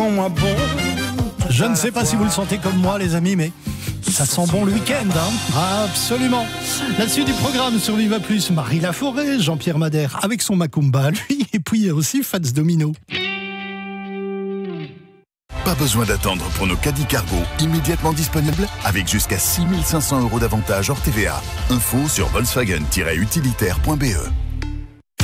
Je ne sais pas si vous le sentez comme moi, les amis, mais ça sent bon le week-end, hein. Absolument. La suite du programme sur Viva Plus, Marie Laforêt, Jean-Pierre Madère avec son Macumba, lui, et puis il y a aussi Fats Domino. Pas besoin d'attendre pour nos caddies cargo immédiatement disponibles avec jusqu'à 6 500 € d'avantages hors TVA. Info sur volkswagen-utilitaire.be.